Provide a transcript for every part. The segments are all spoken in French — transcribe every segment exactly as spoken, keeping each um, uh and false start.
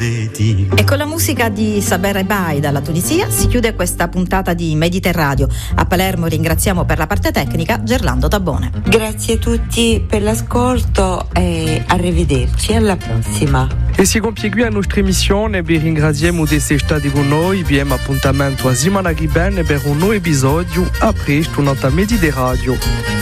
vedi. E con la musica di Saber Ebai dalla Tunisia si chiude questa puntata di Mediterradio. A Palermo ringraziamo per la parte tecnica Gerlando Tabone. Grazie a tutti per l'ascolto e arrivederci, alla prossima. E si compie qui a nostra emissione, vi ringraziamo di essere stati con noi, vi abbiamo appuntamento a settimana che viene per un nuovo episodio, a presto, nota Mediterradio.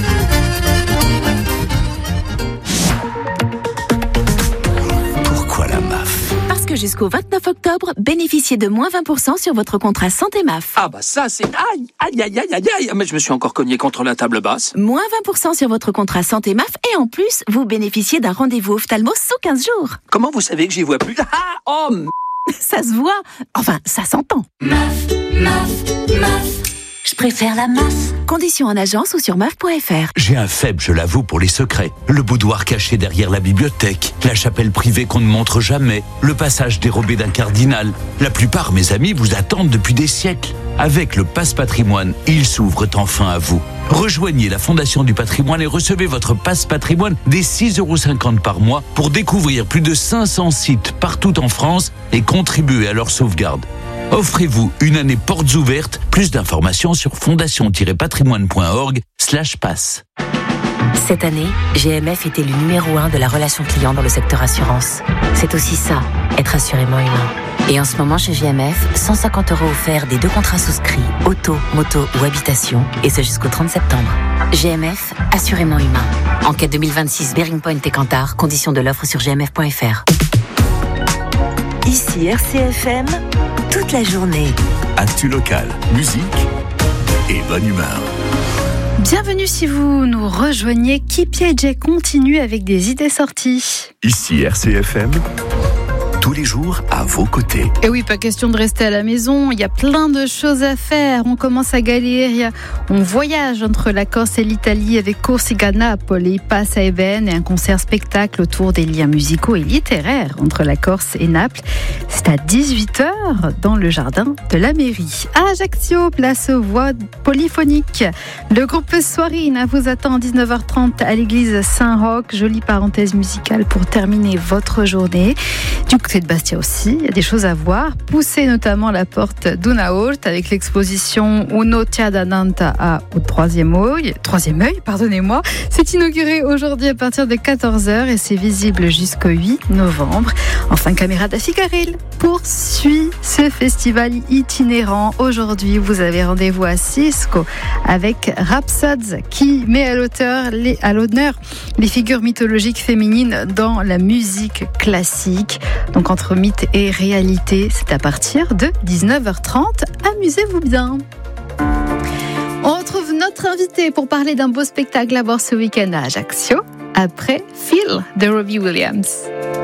Pourquoi la M A F ? Parce que jusqu'au vingt-neuf octobre, bénéficiez de moins vingt pour cent sur votre contrat santé M A F. Ah bah ça c'est... Aïe, aïe, aïe, aïe, aïe, aïe. Mais je me suis encore cogné contre la table basse. Moins vingt pour cent sur votre contrat santé M A F et en plus, vous bénéficiez d'un rendez-vous ophtalmo sous quinze jours. Comment vous savez que j'y vois plus ? Ah, oh m... Ça se voit. Enfin, ça s'entend. M A F, M A F, M A F. Je préfère la M A F. Conditions en agence ou sur M A F point F R. J'ai un faible, je l'avoue, pour les secrets. Le boudoir caché derrière la bibliothèque, la chapelle privée qu'on ne montre jamais, le passage dérobé d'un cardinal. La plupart, mes amis, vous attendent depuis des siècles. Avec le Passe Patrimoine, ils s'ouvrent enfin à vous. Rejoignez la Fondation du Patrimoine et recevez votre Passe Patrimoine dès six euros cinquante par mois pour découvrir plus de cinq cents sites partout en France et contribuer à leur sauvegarde. Offrez-vous une année portes ouvertes. Plus d'informations sur fondation-patrimoine.org slash passe. Cette année, G M F est élu numéro un de la relation client dans le secteur assurance. C'est aussi ça, être assurément humain. Et en ce moment, chez G M F, cent cinquante euros offerts des deux contrats souscrits, auto, moto ou habitation, et ce jusqu'au trente septembre. G M F, assurément humain. Enquête deux mille vingt-six, Bearing Point et Kantar, conditions de l'offre sur g m f point f r. Ici R C F M, toute la journée. Actu local, musique et bonne humeur. Bienvenue si vous nous rejoignez. Kipiedje continue avec des idées sorties. Ici R C F M, tous les jours à vos côtés. Et oui, pas question de rester à la maison, il y a plein de choses à faire. On commence à Galeria, on voyage entre la Corse et l'Italie avec Corsica Napoli, passe à Eben et un concert-spectacle autour des liens musicaux et littéraires entre la Corse et Naples. C'est à dix-huit heures dans le jardin de la mairie. À Ajaccio, place aux voix polyphoniques. Le groupe Soirine vous attend à dix-neuf heures trente à l'église Saint-Roch. Jolie parenthèse musicale pour terminer votre journée. Du côté de Bastia aussi, il y a des choses à voir. Poussez notamment la porte d'Unaort avec l'exposition Uno Tiada Nanta à au troisième œil. Troisième œil, pardonnez-moi. C'est inauguré aujourd'hui à partir de quatorze heures et c'est visible jusqu'au huit novembre. Enfin, Caméra d'Aficaril poursuit ce festival itinérant. Aujourd'hui, vous avez rendez-vous à Cisco avec Rhapsods qui met à l'auteur, les, à l'honneur les figures mythologiques féminines dans la musique classique. Donc entre mythe et réalité, c'est à partir de dix-neuf heures trente. Amusez-vous bien. On retrouve notre invité pour parler d'un beau spectacle à voir ce week-end à Ajaccio, après Phil de Robbie Williams.